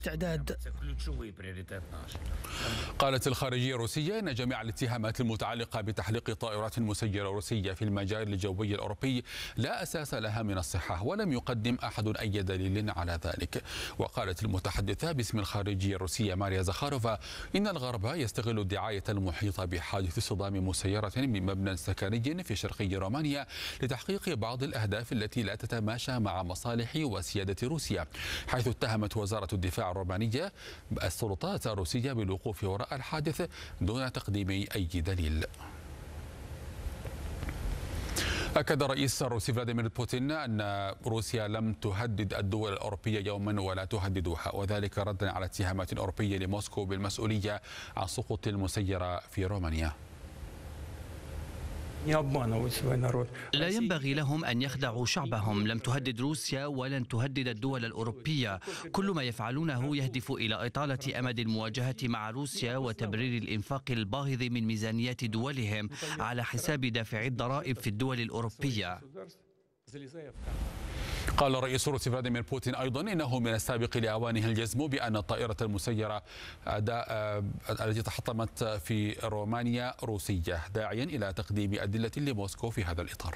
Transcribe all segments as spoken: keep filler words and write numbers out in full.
استعداد. قالت الخارجية الروسية أن جميع الاتهامات المتعلقة بتحليق طائرات مسيرة روسية في المجال الجوي الأوروبي لا أساس لها من الصحة، ولم يقدم أحد أي دليل على ذلك. وقالت المتحدثة باسم الخارجية الروسية ماريا زخاروفا إن الغرب يستغل الدعاية المحيطة بحادث اصطدام مسيرة من مبنى سكني في شرقي رومانيا لتحقيق بعض الأهداف التي لا تتماشى مع مصالح وسيادة روسيا، حيث اتهمت وزارة الدفاع الرومانية السلطات الروسية بالوقوف وراء الحادث دون تقديم أي دليل. أكد الرئيس الروسي فلاديمير بوتين أن روسيا لم تهدد الدول الأوروبية يوما ولا تهددها، وذلك ردا على اتهامات أوروبية لموسكو بالمسؤولية عن سقوط المسيرة في رومانيا. لا ينبغي لهم أن يخدعوا شعبهم. لم تهدد روسيا ولن تهدد الدول الأوروبية. كل ما يفعلونه يهدف إلى إطالة أمد المواجهة مع روسيا وتبرير الإنفاق الباهظ من ميزانيات دولهم على حساب دافعي الضرائب في الدول الأوروبية. قال الرئيس الروسي فلاديمير بوتين أيضا إنه من السابق لأوانه الجزم بأن الطائرة المسيرة التي تحطمت في رومانيا روسية، داعيا إلى تقديم أدلة لموسكو في هذا الإطار.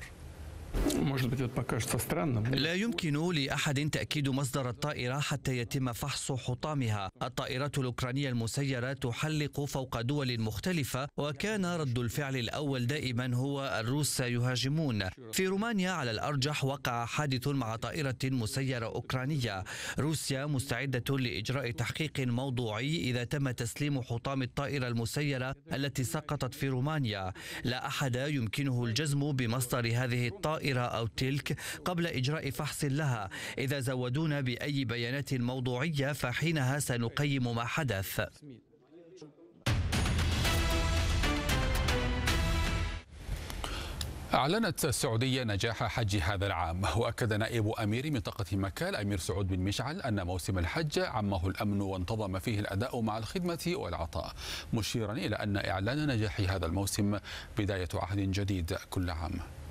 لا يمكن لأحد تأكيد مصدر الطائرة حتى يتم فحص حطامها. الطائرات الأوكرانية المسيرة تحلق فوق دول مختلفة، وكان رد الفعل الأول دائما هو الروس يهاجمون. في رومانيا على الأرجح وقع حادث مع طائرة مسيرة أوكرانية. روسيا مستعدة لإجراء تحقيق موضوعي إذا تم تسليم حطام الطائرة المسيرة التي سقطت في رومانيا. لا أحد يمكنه الجزم بمصدر هذه الطائرة أو تلك قبل إجراء فحص لها. إذا زودونا بأي بيانات موضوعية فحينها سنقيم ما حدث. أعلنت السعودية نجاح حج هذا العام، وأكد نائب أمير منطقة مكة الأمير سعود بن مشعل أن موسم الحج عمه الأمن وانتظم فيه الأداء مع الخدمة والعطاء، مشيرا إلى أن إعلان نجاح هذا الموسم بداية عهد جديد كل عام.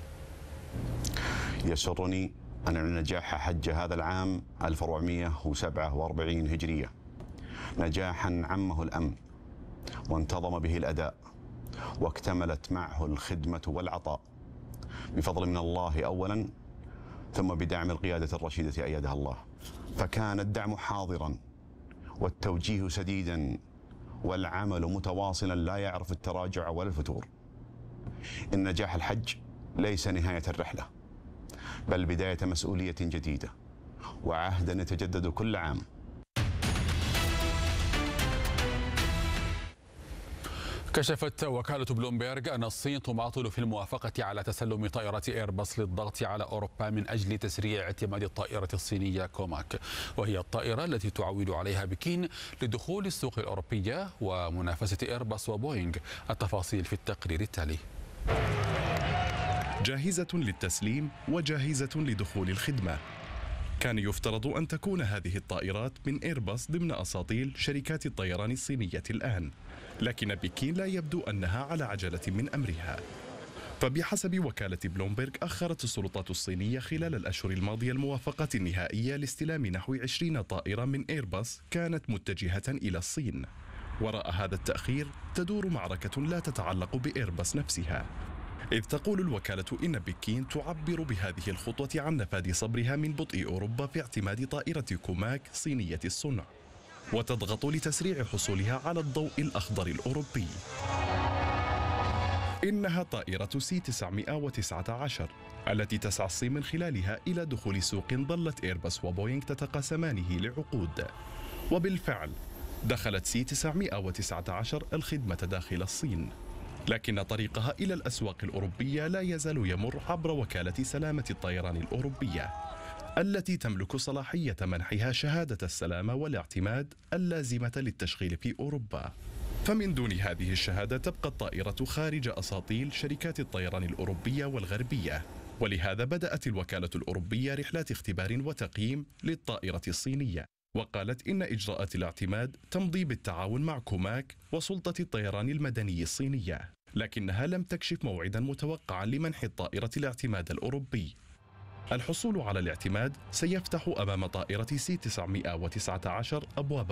يسرني أن أعلن نجاح حج هذا العام ألف وأربعمئة وسبعة وأربعين هجرية، نجاحا عمه الأمن وانتظم به الأداء واكتملت معه الخدمة والعطاء بفضل من الله أولا، ثم بدعم القيادة الرشيدة أيدها الله، فكان الدعم حاضرا والتوجيه سديدا والعمل متواصلا لا يعرف التراجع ولا الفتور. إن نجاح الحج ليس نهاية الرحلة، بل بداية مسؤولية جديدة وعهدا يتجدد كل عام. كشفت وكالة بلومبيرغ أن الصين تماطل في الموافقة على تسلم طائرات إيرباص للضغط على أوروبا من أجل تسريع اعتماد الطائرة الصينية كوماك، وهي الطائرة التي تعول عليها بكين لدخول السوق الأوروبية ومنافسة إيرباص وبوينغ. التفاصيل في التقرير التالي. جاهزة للتسليم وجاهزة لدخول الخدمة. كان يفترض أن تكون هذه الطائرات من إيرباص ضمن أساطيل شركات الطيران الصينية الآن، لكن بكين لا يبدو أنها على عجلة من أمرها. فبحسب وكالة بلومبيرغ أخرت السلطات الصينية خلال الأشهر الماضية الموافقة النهائية لاستلام نحو عشرين طائرة من إيرباص كانت متجهة إلى الصين. وراء هذا التأخير تدور معركة لا تتعلق بإيرباص نفسها، إذ تقول الوكالة إن بكين تعبر بهذه الخطوة عن نفاذ صبرها من بطء أوروبا في اعتماد طائرة كوماك صينية الصنع، وتضغط لتسريع حصولها على الضوء الأخضر الأوروبي. إنها طائرة سي تسعمئة وتسعة عشر التي تسعى الصين من خلالها إلى دخول سوق ظلت إيرباص وبوينغ تتقاسمانه لعقود. وبالفعل دخلت سي تسعمئة وتسعة عشر الخدمة داخل الصين، لكن طريقها إلى الأسواق الأوروبية لا يزال يمر عبر وكالة سلامة الطيران الأوروبية التي تملك صلاحية منحها شهادة السلامة والاعتماد اللازمة للتشغيل في أوروبا. فمن دون هذه الشهادة تبقى الطائرة خارج أساطيل شركات الطيران الأوروبية والغربية، ولهذا بدأت الوكالة الأوروبية رحلات اختبار وتقييم للطائرة الصينية، وقالت إن إجراءات الاعتماد تمضي بالتعاون مع كوماك وسلطة الطيران المدني الصينية، لكنها لم تكشف موعدا متوقعا لمنح الطائرة الاعتماد الأوروبي. الحصول على الاعتماد سيفتح أمام طائرة سي تسعمئة وتسعة عشر أبواب